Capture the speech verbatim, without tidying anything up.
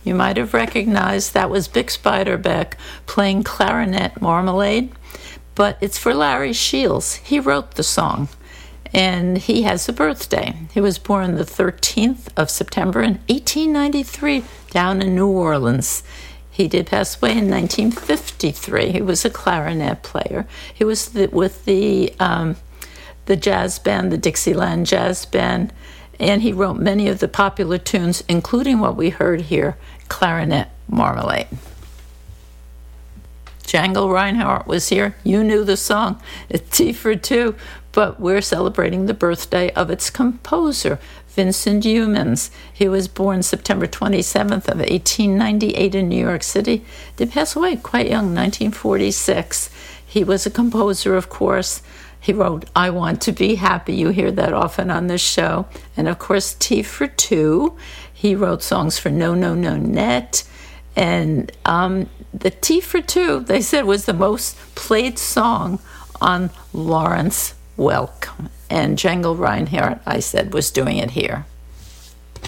You might have recognized that was Bix Beiderbecke playing clarinet Marmalade, but it's for Larry Shields. He wrote the song, and he has a birthday. He was born the thirteenth of September in eighteen ninety-three down in New Orleans. He did pass away in nineteen fifty-three. He was a clarinet player. He was the, with the um, the jazz band, the Dixieland Jazz Band, and he wrote many of the popular tunes, including what we heard here, Clarinet Marmalade. Django Reinhardt was here. You knew the song. It's Tea for Two, but we're celebrating the birthday of its composer, Vincent Youmans. He was born September twenty-seventh of eighteen ninety-eight in New York City. Did pass away quite young, nineteen forty-six. He was a composer, of course. He wrote I Want to Be Happy. You hear that often on this show. And, of course, Tea for Two. He wrote songs for No, No, No, Net. And um, the Tea for Two, they said, was the most played song on Lawrence Welk. And Django Reinhardt, I said, was doing it here.